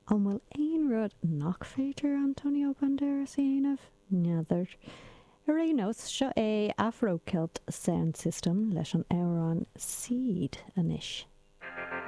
An bhfuil aon rud nach féidir Antonio Banderas a dhéanamh neadar. Ar réanós seo é Afro-Celt Sound System leis an Éireann Seed anois.